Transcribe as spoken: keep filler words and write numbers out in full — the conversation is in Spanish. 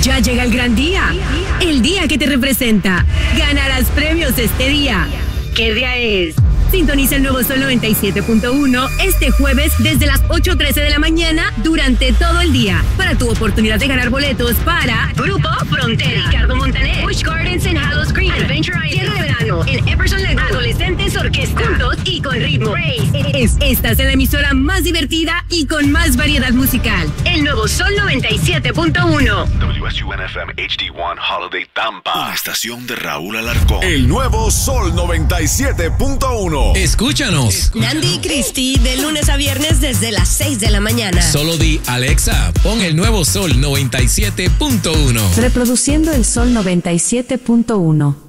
Ya llega el gran día, el día que te representa. Ganarás premios este día. ¿Qué día es? Sintoniza el nuevo Sol noventa y siete punto uno este jueves desde las ocho trece de la mañana durante todo el día para tu oportunidad de ganar boletos para Grupo Frontera, Ricardo Montaner, Busch Gardens en Hallows Creek, Adventure Island, Tierra de Verano, en Epperson Lake, Adolescentes Orquesta, juntos y con ritmo. Es, estás en la emisora más divertida y con más variedad musical. El nuevo Sol noventa y siete punto uno. W S U N F M H D uno Holiday Tampa. Una estación de Raúl Alarcón. El nuevo Sol noventa y siete punto uno. Escúchanos. Nandi y Cristi de lunes a viernes desde las seis de la mañana. Solo di Alexa, pon el nuevo Sol noventa y siete punto uno. Reproduciendo el Sol noventa y siete punto uno.